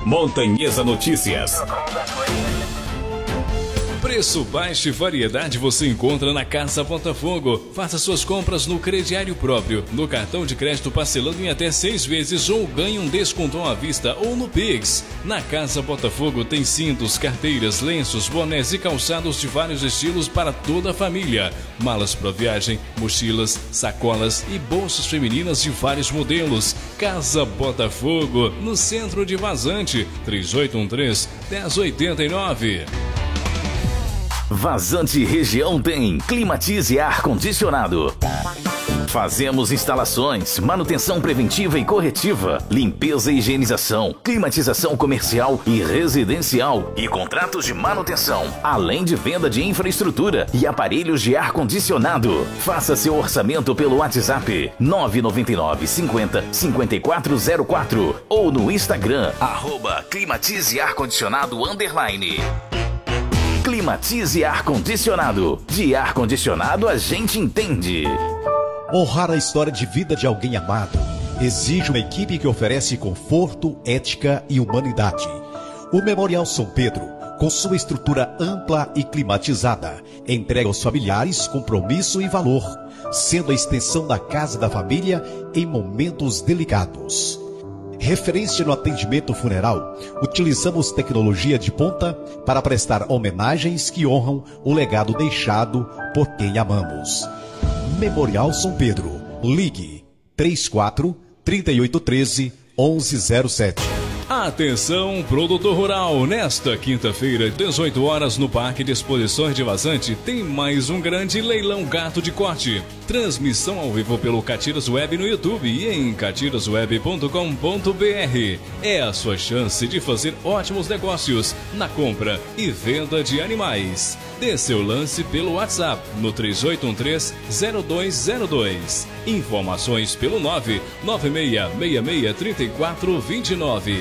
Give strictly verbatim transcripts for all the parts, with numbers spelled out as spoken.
Montanhesa Notícias. Preço baixo e variedade você encontra na Casa Botafogo. Faça suas compras no crediário próprio, no cartão de crédito parcelando em até seis vezes ou ganhe um desconto à vista ou no Pix. Na Casa Botafogo tem cintos, carteiras, lenços, bonés e calçados de vários estilos para toda a família. Malas para viagem, mochilas, sacolas e bolsas femininas de vários modelos. Casa Botafogo, no centro de Vazante, três oito um três, um zero oito nove. Vazante Região tem Climatize Ar-Condicionado. Fazemos instalações, manutenção preventiva e corretiva, limpeza e higienização, climatização comercial e residencial e contratos de manutenção, além de venda de infraestrutura e aparelhos de ar-condicionado. Faça seu orçamento pelo WhatsApp nove nove nove cinquenta cinquenta e quatro zero quatro ou no Instagram arroba Climatize Ar-Condicionado underline. Climatize Ar-Condicionado. De ar-condicionado a gente entende. Honrar a história de vida de alguém amado exige uma equipe que oferece conforto, ética e humanidade. O Memorial São Pedro, com sua estrutura ampla e climatizada, entrega aos familiares compromisso e valor, sendo a extensão da casa da família em momentos delicados. Referência no atendimento funeral, utilizamos tecnologia de ponta para prestar homenagens que honram o legado deixado por quem amamos. Memorial São Pedro. Ligue trinta e quatro, trinta e oito, treze, onze zero sete. Atenção, produtor rural, nesta quinta-feira, dezoito horas, no Parque de Exposições de Vazante, tem mais um grande leilão gato de corte. Transmissão ao vivo pelo Catiras Web no YouTube e em catiras web ponto com ponto b r. É a sua chance de fazer ótimos negócios na compra e venda de animais. Dê seu lance pelo WhatsApp no três oito um três, zero dois zero dois. Informações pelo nove nove seis seis seis três quatro dois nove.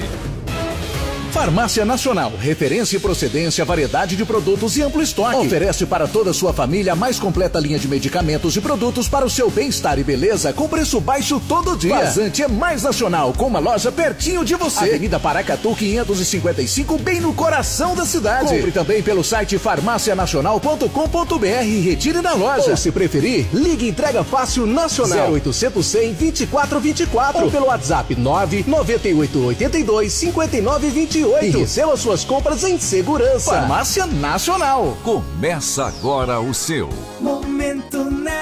Farmácia Nacional, referência e procedência, variedade de produtos e amplo estoque. Oferece para toda a sua família a mais completa linha de medicamentos e produtos para o seu bem-estar e beleza com preço baixo todo dia. Vazante é mais nacional, com uma loja pertinho de você. Avenida Paracatu quinhentos e cinquenta e cinco, bem no coração da cidade. Compre também pelo site farmácia nacional ponto com ponto b r e retire na loja. Ou se preferir, ligue entrega fácil nacional zero oitocentos, cem, vinte e quatro vinte e quatro ou pelo WhatsApp nove nove oito oito dois, cinco nove dois oito. E receba suas compras em segurança. Farmácia Nacional. Começa agora o seu Momento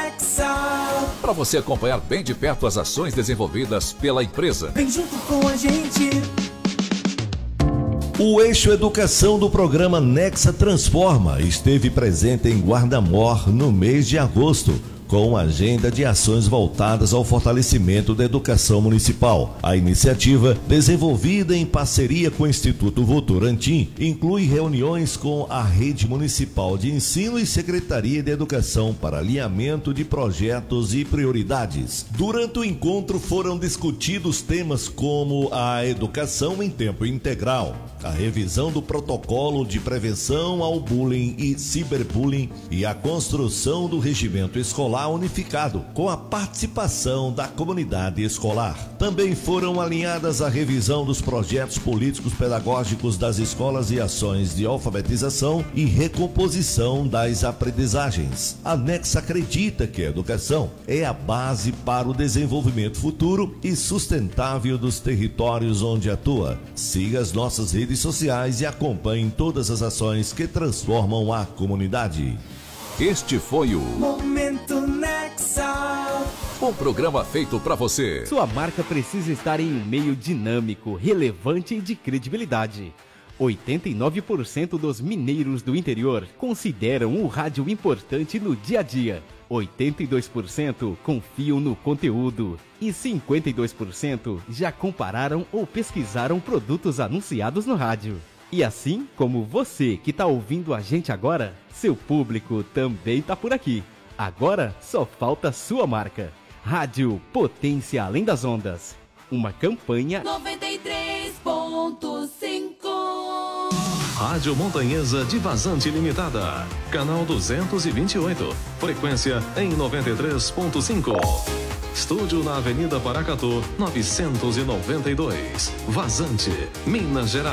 Nexa. Para você acompanhar bem de perto as ações desenvolvidas pela empresa. Vem junto com a gente. O eixo Educação do programa Nexa Transforma esteve presente em Guarda-Mor no mês de agosto, com agenda de ações voltadas ao fortalecimento da educação municipal. A iniciativa, desenvolvida em parceria com o Instituto Votorantim, inclui reuniões com a Rede Municipal de Ensino e Secretaria de Educação para alinhamento de projetos e prioridades. Durante o encontro foram discutidos temas como a educação em tempo integral, a revisão do protocolo de prevenção ao bullying e ciberbullying e a construção do regimento escolar unificado, com a participação da comunidade escolar. Também foram alinhadas a revisão dos projetos políticos pedagógicos das escolas e ações de alfabetização e recomposição das aprendizagens. A Nexa acredita que a educação é a base para o desenvolvimento futuro e sustentável dos territórios onde atua. Siga as nossas redes sociais e acompanhe todas as ações que transformam a comunidade. Este foi o Momento Nexa. Um programa feito para você. Sua marca precisa estar em um meio dinâmico, relevante e de credibilidade. oitenta e nove por cento dos mineiros do interior consideram o rádio importante no dia a dia. oitenta e dois por cento confiam no conteúdo e cinquenta e dois por cento já compararam ou pesquisaram produtos anunciados no rádio. E assim como você que está ouvindo a gente agora, seu público também está por aqui. Agora só falta sua marca. Rádio Potência Além das Ondas. Uma campanha noventa e três ponto cinco. Rádio Montanhesa de Vazante Limitada. Canal duzentos e vinte e oito. Frequência em noventa e três ponto cinco. Estúdio na Avenida Paracatu, novecentos e noventa e dois. Vazante, Minas Gerais.